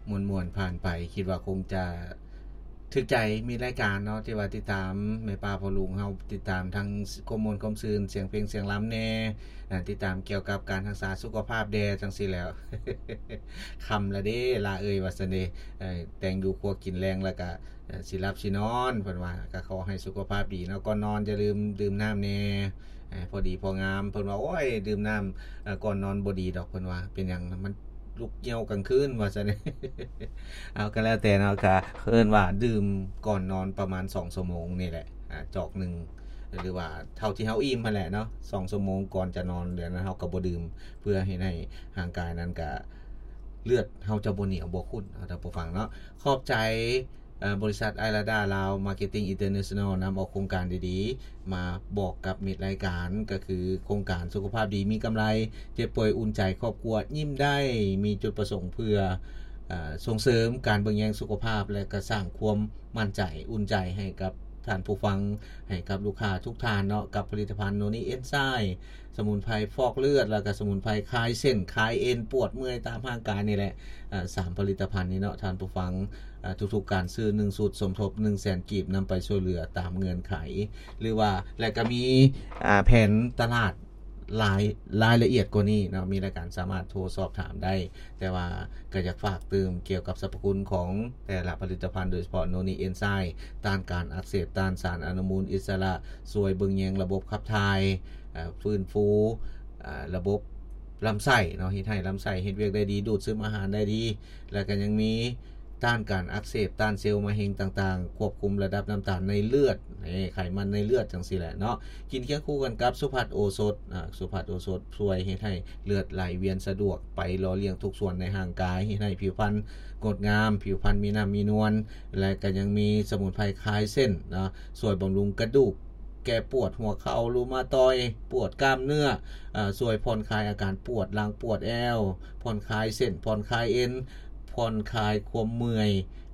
ม่วนๆผ่านไปคิดว่าคงจะถึกใจมีรายการเนาะที่ว่าติดตามแม่ป้าพ่อลุงเฮาติดตามทั้งข้อมูลข้อซื่นเสียงเพลงเสียงล้ำแน่ติดตามเกี่ยวกับการรักษาสุขภาพแดจังซี่แล้ว คำละเด้ลาเอ่ยว่าซั่นเด้แต่งอยู่ครัวกินแรงแล้วก็สิหลับสินอนเพิ่นว่าก็ขอให้สุขภาพดีเนาะก่อนนอนอย่าลืมดื่มน้ำแน่พอดีพองามเพิ่นว่าโอ้ยดื่มน้ำก่อนนอนบ่ดีดอกเพิ่นว่าเป็นหยังมันลุกเหี่ยวกลางคืนว่าซั่น เอาก็แล้วแต่เนาะก็เอิ้นว่าดื่มก่อนนอนประมาณ2ชั่วโมงนี่แหละจอกหนึ่งหรือว่าเท่าที่เฮาอิ่มนั่นแหละเนาะ2ชั่วโมงก่อนจะนอนเดี๋ยวนั้นเฮาก็บ่ดื่มเพื่อให้ร่างกายนั้นก็เลือดเฮาจะบ่เหนียวบ่ข้นเอาถ้าบ่ฟังเนาะขอบใจบริษัทไอราดาลาวมาร์เก็ตติ้งอินเตอร์เนชั่นแนลนำเอาโครงการดีๆมาบอกกับมิตรรายการก็คือโครงการสุขภาพดีมีกำไรเจ็บป่วยอุ่นใจครอบครัวยิ้มได้มีจุดประสงค์เพื่อส่งเสริมการเบิ่งแยงสุขภาพและก็สร้างความมั่นใจอุ่นใจให้กับท่านผู้ฟังให้กับลูกค้าทุกท่านเนาะกับผลิตภัณฑ์โนนี่เอนไซม์สมุนไพรฟอกเลือดแล้วก็สมุนไพรคลายเส้นคลายเอ็นปวดเมื่อยตามร่างกายนี่แหละ3ผลิตภัณฑ์นี้เนาะท่านผู้ฟังทุกๆการซื้อ1สูตรสมทบ 100,000 กีบนำไปช่วยเหลือตามเงื่อนไขหรือว่าและก็มีแผนตลาดรายละเอียดกว่านี้เนาะมีรายการสามารถโทรสอบถามได้แต่ว่าก็อยากฝากเติมเกี่ยวกับสรรพคุณของแต่ละผลิตภัณฑ์โดยเฉพาะโนนี่เอนไซม์ต้านการอักเสบต้านสารอนุมูลอิสระช่วยเบิ่งแยงระบบขับถ่ายฟื้นฟูระบบลำไส้เนาะเฮ็ดให้ลำไส้เฮ็ดเวียกได้ดีดูดซึมอาหารได้ดีแล้วก็ยังมีต้านการอักเสบต้านเซลล์มะเร็งต่างๆควบคุมระดับน้ำตาลในเลือดไขมันในเลือดจังซี่แหละเนาะกินเคียงคู่กันกับสุภัทรโอสถสุภัทรโอสถช่วยเฮ็ดให้เลือดไหลเวียนสะดวกไปหล่อเลี้ยงทุกส่วนในร่างกายเฮ็ดให้ผิวพรรณงดงามผิวพรรณมีน้ำมีนวลและก็ยังมีสมุนไพรคลายเส้นเนาะช่วยบำรุงกระดูกแก้ปวดหัวเข่ารูมาตอยปวดกล้ามเนื้อช่วยผ่อนคลายอาการปวดหลังปวดแอวผ่อนคลายเส้นผ่อนคลายเอ็นผ่อนคลายความเมื่อย